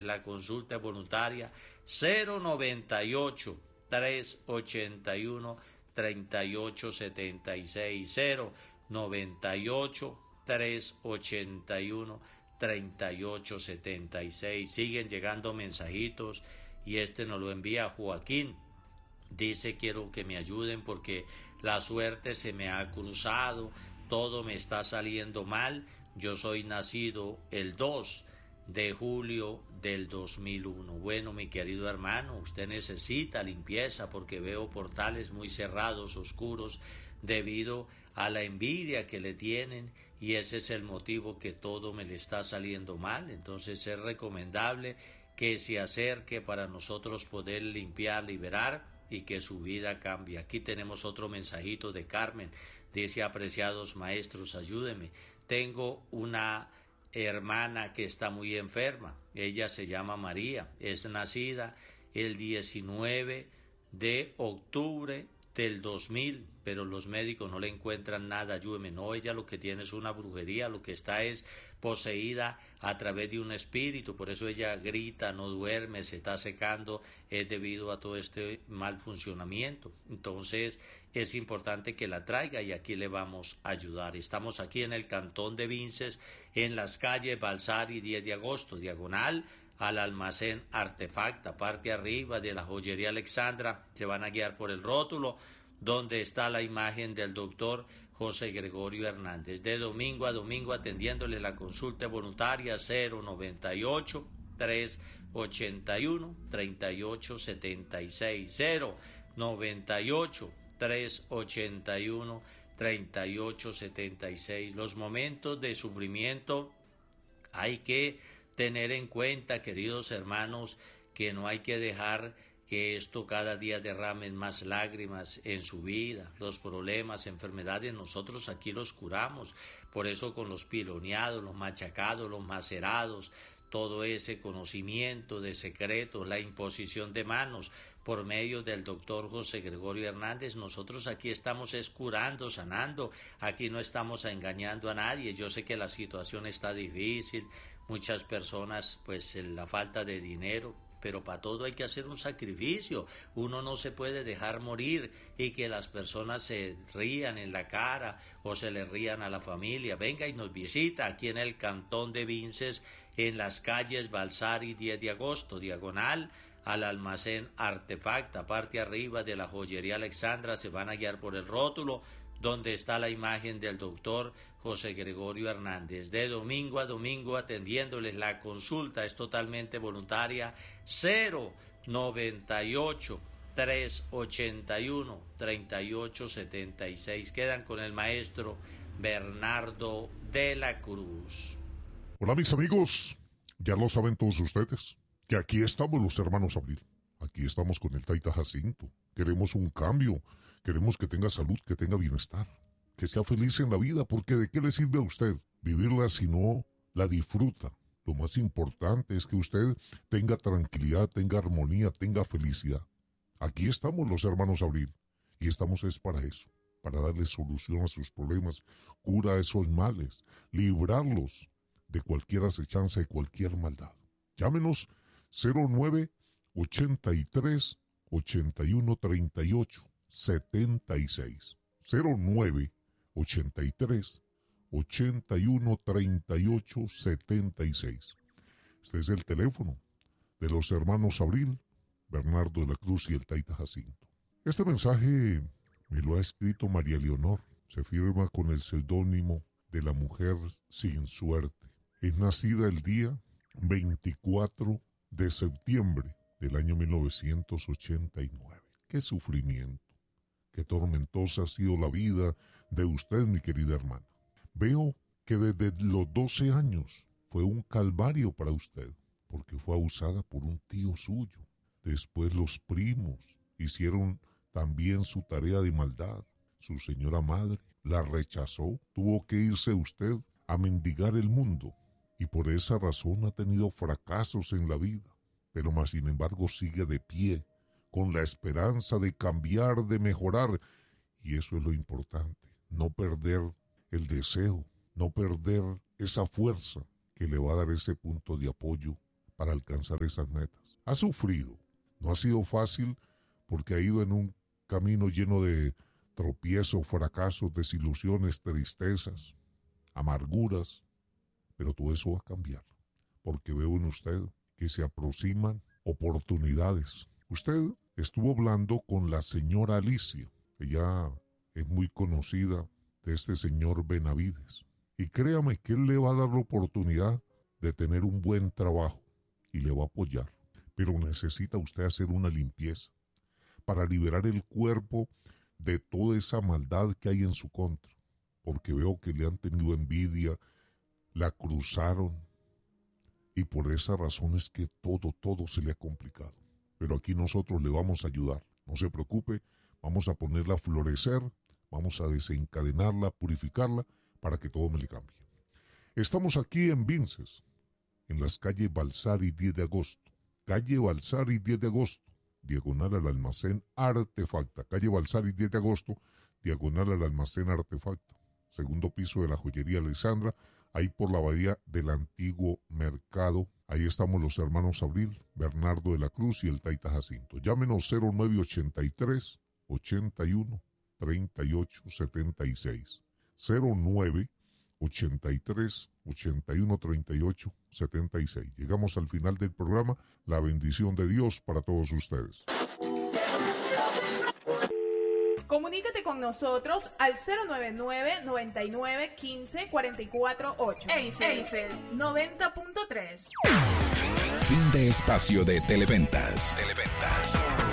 la consulta voluntaria 098-381-3876, 098-381-3876. Siguen llegando mensajitos y nos lo envía Joaquín. Dice: quiero que me ayuden porque la suerte se me ha cruzado, todo me está saliendo mal. Yo soy nacido el 2 de julio del 2001. Bueno, mi querido hermano, usted necesita limpieza porque veo portales muy cerrados, oscuros, debido a la envidia que le tienen, y ese es el motivo que todo me le está saliendo mal. Entonces es recomendable que se acerque para nosotros poder limpiar, liberar y que su vida cambie. Aquí tenemos otro mensajito de Carmen. Dice: apreciados maestros, ayúdenme. Tengo una hermana que está muy enferma. Ella se llama María. Es nacida el 19 de octubre del 2000, pero los médicos no le encuentran nada. Ayúdeme. No, ella lo que tiene es una brujería, lo que está es poseída a través de un espíritu. Por eso ella grita, no duerme, se está secando, es debido a todo este mal funcionamiento. Entonces es importante que la traiga y aquí le vamos a ayudar. Estamos aquí en el cantón de Vinces, en las calles Balsari 10 de agosto, diagonal al almacén Artefacta, parte arriba de la joyería Alexandra. Se van a guiar por el rótulo donde está la imagen del doctor José Gregorio Hernández. De domingo a domingo atendiéndole la consulta voluntaria 098-381-3876, 098-381-3876. Los momentos de sufrimiento hay que tener en cuenta, queridos hermanos, que no hay que dejar que esto cada día derrame más lágrimas en su vida. Los problemas, enfermedades, nosotros aquí los curamos. Por eso con los piloneados, los machacados, los macerados, todo ese conocimiento de secretos, la imposición de manos por medio del doctor José Gregorio Hernández, nosotros aquí estamos curando, sanando, aquí no estamos engañando a nadie. Yo sé que la situación está difícil, muchas personas pues la falta de dinero, pero para todo hay que hacer un sacrificio. Uno no se puede dejar morir y que las personas se rían en la cara o se le rían a la familia. Venga y nos visita aquí en el cantón de Vinces, en las calles Balsari 10 de agosto, diagonal al almacén Artefacta, parte arriba de la joyería Alexandra. Se van a guiar por el rótulo donde está la imagen del doctor José Gregorio Hernández. De domingo a domingo atendiéndoles. La consulta es totalmente voluntaria. 098-381-3876. Quedan con el maestro Bernardo de la Cruz. Hola mis amigos, ya lo saben todos ustedes, que aquí estamos los hermanos Abril. Aquí estamos con el Taita Jacinto. Queremos un cambio, queremos que tenga salud, que tenga bienestar, que sea feliz en la vida, porque ¿de qué le sirve a usted vivirla si no la disfruta? Lo más importante es que usted tenga tranquilidad, tenga armonía, tenga felicidad. Aquí estamos los hermanos Abril, y estamos es para eso, para darle solución a sus problemas, cura esos males, librarlos de cualquier acechanza y cualquier maldad. Llámenos 09-83-81-38-76. 09-83-81-38-76. Este es el teléfono de los hermanos Abril, Bernardo de la Cruz y el Taita Jacinto. Este mensaje me lo ha escrito María Leonor. Se firma con el seudónimo de la mujer sin suerte. Es nacida el día 24 de septiembre del año 1989. ¡Qué sufrimiento! ¡Qué tormentosa ha sido la vida de usted, mi querida hermana! Veo que desde los 12 años fue un calvario para usted, porque fue abusada por un tío suyo. Después los primos hicieron también su tarea de maldad. Su señora madre la rechazó. Tuvo que irse usted a mendigar el mundo. Y por esa razón ha tenido fracasos en la vida. Pero más sin embargo sigue de pie, con la esperanza de cambiar, de mejorar. Y eso es lo importante. No perder el deseo, no perder esa fuerza que le va a dar ese punto de apoyo para alcanzar esas metas. Ha sufrido, no ha sido fácil porque ha ido en un camino lleno de tropiezos, fracasos, desilusiones, tristezas, amarguras, pero todo eso va a cambiar, porque veo en usted que se aproximan oportunidades. Usted estuvo hablando con la señora Alicia, ella es muy conocida de este señor Benavides, y créame que él le va a dar la oportunidad de tener un buen trabajo y le va a apoyar, pero necesita usted hacer una limpieza para liberar el cuerpo de toda esa maldad que hay en su contra, porque veo que le han tenido envidia, la cruzaron, y por esa razón es que todo se le ha complicado. Pero aquí nosotros le vamos a ayudar, no se preocupe, vamos a ponerla a florecer, vamos a desencadenarla, purificarla, para que todo me le cambie. Estamos aquí en Vinces, en las calles Balsari 10 de agosto, calle Balsari 10 de agosto, diagonal al almacén Artefacta, calle Balsari 10 de agosto, diagonal al almacén Artefacta, segundo piso de la joyería Alessandra, ahí por la bahía del antiguo mercado. Ahí estamos los hermanos Abril, Bernardo de la Cruz y el Taita Jacinto. Llámenos 0983 81 38 76. 0983 81 38 76. Llegamos al final del programa. La bendición de Dios para todos ustedes. Comunícate con nosotros al 099-9915-448. Eiffel 90.3. Fin de espacio de Televentas.